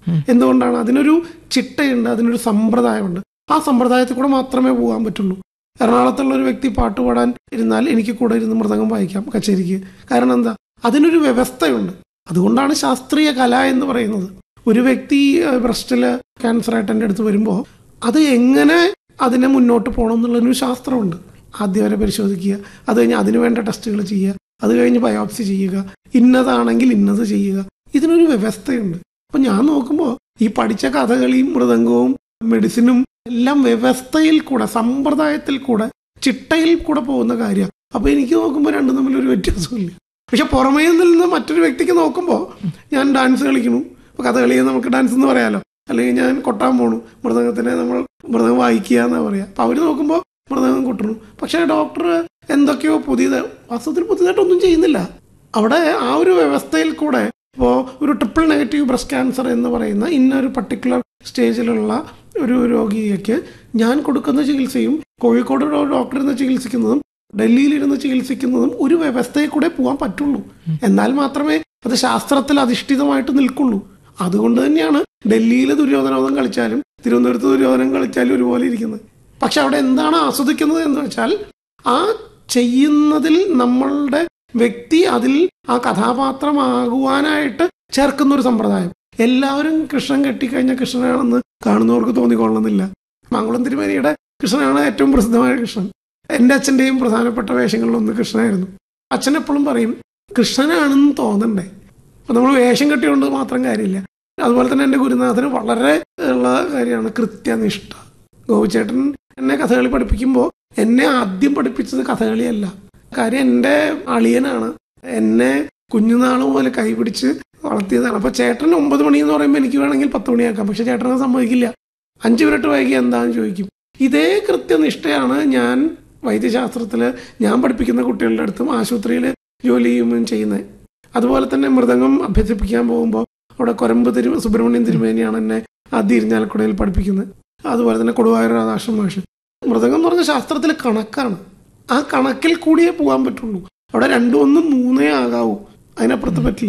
എന്തുകൊണ്ടാണ്? അതിനൊരു ചിട്ടയുണ്ട്, അതിനൊരു സമ്പ്രദായമുണ്ട്. ആ സമ്പ്രദായത്തിൽ കൂടെ മാത്രമേ പോകാൻ പറ്റുള്ളൂ. എറണാകുളത്തുള്ള ഒരു വ്യക്തി പാട്ട് പാടാൻ ഇരുന്നാൽ എനിക്ക് കൂടെ ഇരുന്ന് മൃദംഗം വായിക്കാം കച്ചേരിക്ക്. കാരണം എന്താ? അതിനൊരു വ്യവസ്ഥയുണ്ട്. അതുകൊണ്ടാണ് ശാസ്ത്രീയ കല എന്ന് പറയുന്നത്. ഒരു വ്യക്തി ബ്രസ്റ്റില് ക്യാൻസറായിട്ട് എൻ്റെ അടുത്ത് വരുമ്പോൾ അത് എങ്ങനെ അതിനെ മുന്നോട്ട് പോകണം എന്നുള്ളൊരു ശാസ്ത്രമുണ്ട്. ആദ്യം വരെ പരിശോധിക്കുക, അത് കഴിഞ്ഞ് അതിന് വേണ്ട ടെസ്റ്റുകൾ ചെയ്യുക, അത് കഴിഞ്ഞ് ബയോപ്സി ചെയ്യുക, ഇന്നതാണെങ്കിൽ ഇന്നത് ചെയ്യുക. ഇതിനൊരു വ്യവസ്ഥയുണ്ട്. അപ്പൊ ഞാൻ നോക്കുമ്പോൾ ഈ പഠിച്ച കഥകളിയും മൃദംഗവും മെഡിസിനും എല്ലാം വ്യവസ്ഥയിൽ കൂടെ, സമ്പ്രദായത്തിൽ കൂടെ, ചിട്ടയിൽ കൂടെ പോകുന്ന കാര്യമാണ്. അപ്പൊ എനിക്ക് നോക്കുമ്പോൾ രണ്ടും തമ്മിലൊരു വ്യത്യാസമില്ല. പക്ഷെ പുറമേ നിന്ന് മറ്റൊരു വ്യക്തിക്ക് നോക്കുമ്പോൾ ഞാൻ ഡാൻസ് കളിക്കുന്നു, അപ്പൊ കഥകളിയെ നമുക്ക് ഡാൻസ് എന്ന് പറയാലോ, അല്ലെങ്കിൽ ഞാൻ കൊട്ടാൻ പോണു, മൃദംഗത്തിനെ നമ്മൾ മൃദംഗം വായിക്കുക എന്നാ പറയാ. അപ്പൊ അവര് നോക്കുമ്പോൾ മൃദംഗം കൊട്ടണു. പക്ഷെ ഡോക്ടർ എന്തൊക്കെയോ വാസ്തവത്തിൽ പുതിയതായിട്ടൊന്നും ചെയ്യുന്നില്ല. അവിടെ ആ ഒരു വ്യവസ്ഥയിൽ കൂടെ ഇപ്പോൾ ഒരു ട്രിപ്പിൾ നെഗറ്റീവ് ബ്രസ്റ്റ് ക്യാൻസർ എന്ന് പറയുന്ന ഇന്നൊരു പർട്ടിക്കുലർ സ്റ്റേജിലുള്ള ഒരു രോഗിക്ക് ഞാൻ കൊടുക്കുന്ന ചികിത്സയും കോഴിക്കോട് ഡോക്ടർ ഇരുന്ന് ചികിത്സിക്കുന്നതും ഡൽഹിയിലിരുന്ന് ചികിത്സിക്കുന്നതും ഒരു വ്യവസ്ഥയിൽ കൂടെ പോകാൻ പറ്റുള്ളൂ. എന്നാൽ മാത്രമേ അത് ശാസ്ത്രത്തിൽ അധിഷ്ഠിതമായിട്ട് നിൽക്കുള്ളൂ. അതുകൊണ്ട് തന്നെയാണ് ഡൽഹിയിൽ ദുര്യോധനോദം കളിച്ചാലും തിരുവനന്തപുരത്ത് ദുര്യോധനം കളിച്ചാലും ഒരുപോലെ ഇരിക്കുന്നത്. പക്ഷെ അവിടെ എന്താണ് ആസ്വദിക്കുന്നത് എന്ന് വെച്ചാൽ ആ ചെയ്യുന്നതിൽ നമ്മളുടെ വ്യക്തി അതിൽ ആ കഥാപാത്രമാകുവാനായിട്ട് ചേർക്കുന്ന ഒരു സമ്പ്രദായം. എല്ലാവരും കൃഷ്ണൻ കെട്ടിക്കഴിഞ്ഞാൽ കൃഷ്ണനാണെന്ന് കാണുന്നവർക്ക് തോന്നിക്കൊള്ളണമെന്നില്ല. മാങ്കുളം തിരുമേനിയുടെ കൃഷ്ണനാണ് ഏറ്റവും പ്രസിദ്ധമായ കൃഷ്ണൻ. എൻ്റെ അച്ഛൻ്റെയും പ്രധാനപ്പെട്ട വേഷങ്ങളിലൊന്ന് കൃഷ്ണനായിരുന്നു. അച്ഛൻ എപ്പോഴും പറയും കൃഷ്ണനാണെന്ന് തോന്നണ്ടേ. അപ്പൊ നമ്മൾ വേഷം കെട്ടിക്കൊണ്ട് മാത്രം കാര്യമില്ല. അതുപോലെ തന്നെ എൻ്റെ ഗുരുനാഥന് വളരെ ഉള്ള കാര്യമാണ് കൃത്യനിഷ്ഠ. ഗോപിച്ചേട്ടൻ എന്നെ കഥകളി പഠിപ്പിക്കുമ്പോൾ എന്നെ ആദ്യം പഠിപ്പിച്ചത് കഥകളിയല്ല. കാര്യം എൻ്റെ അളിയനാണ് എന്നെ കുഞ്ഞുനാൾ മുതൽ കൈപിടിച്ച് വളർത്തിയതാണ്. അപ്പൊ ചേട്ടൻ 9 മണി എന്ന് പറയുമ്പോൾ എനിക്ക് വേണമെങ്കിൽ 10 മണിയാക്കാം. പക്ഷെ ചേട്ടനെ സമ്മതിക്കില്ല. 5 മിനിറ്റ് വൈകി എന്താന്ന് ചോദിക്കും. ഇതേ കൃത്യനിഷ്ഠയാണ് ഞാൻ വൈദ്യശാസ്ത്രത്തില് ഞാൻ പഠിപ്പിക്കുന്ന കുട്ടികളുടെ അടുത്തും ആശുപത്രിയിൽ ജോലി ചെയ്യുന്നത്. അതുപോലെ തന്നെ മൃദംഗം അഭ്യസിപ്പിക്കാൻ പോകുമ്പോൾ അവിടെ കൊരമ്പ് സുബ്രഹ്മണ്യൻ തിരുമേനിയാണ് എന്നെ ആദ്യം ഇരിഞ്ഞാലക്കുടയിൽ പഠിപ്പിക്കുന്നത്. അതുപോലെ തന്നെ കൊടുവായൂർ രാധാകൃഷ്ണൻ മാഷ്. മൃദംഗം എന്ന് പറഞ്ഞ ശാസ്ത്രത്തിൽ കണക്കാണ്. ആ കണക്കിൽ കൂടിയേ പോകാൻ പറ്റുള്ളൂ. അവിടെ 2, 1, 3 ആകാവൂ, അതിനപ്പുറത്ത് പറ്റില്ല.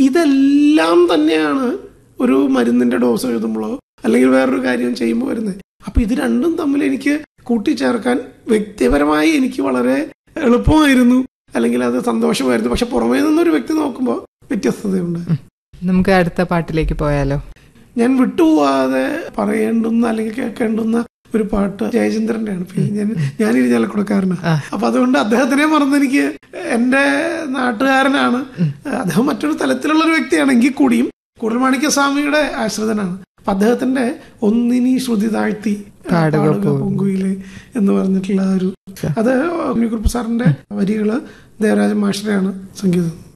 ഇതെല്ലാം തന്നെയാണ് ഒരു മരുന്നിന്റെ ഡോസ് എഴുതുമ്പോഴോ അല്ലെങ്കിൽ വേറൊരു കാര്യം ചെയ്യുമ്പോൾ വരുന്നത്. അപ്പൊ ഇത് രണ്ടും തമ്മിൽ എനിക്ക് കൂട്ടിച്ചേർക്കാൻ വ്യക്തിപരമായി എനിക്ക് വളരെ എളുപ്പമായിരുന്നു, അല്ലെങ്കിൽ അത് സന്തോഷമായിരുന്നു. പക്ഷെ പുറമേ നിന്നൊരു വ്യക്തി നോക്കുമ്പോൾ വ്യത്യസ്തതയുണ്ട്. നമുക്ക് അടുത്ത പാട്ടിലേക്ക് പോയാലോ? ഞാൻ വിട്ടുപോകാതെ പറയേണ്ടുന്ന അല്ലെങ്കിൽ കേൾക്കേണ്ടുന്ന ഒരു പാട്ട് ജയചന്ദ്രന്റെ ആണ്. ഞാൻ ഇരിഞ്ഞാലക്കുടക്കാരനാണ്. അപ്പൊ അതുകൊണ്ട് അദ്ദേഹത്തിനെ മറന്നെനിക്ക്, എന്റെ നാട്ടുകാരനാണ് അദ്ദേഹം, മറ്റൊരു തലത്തിലുള്ള ഒരു വ്യക്തിയാണെങ്കിൽ കൂടിയും കുടൽമാണിക്യസ്വാമിയുടെ ആശ്രിതനാണ്. അപ്പൊ അദ്ദേഹത്തിന്റെ ഒന്നിനി ശ്രുതി താഴ്ത്തി പൊങ്കുയിലെ എന്ന് പറഞ്ഞിട്ടുള്ള ഒരു, അത് കുഞ്ഞിക്കുറുപ്പ് സാറിന്റെ വരികള് ദേവരാജ മാസ്റ്ററെയാണ് സംഗീതം.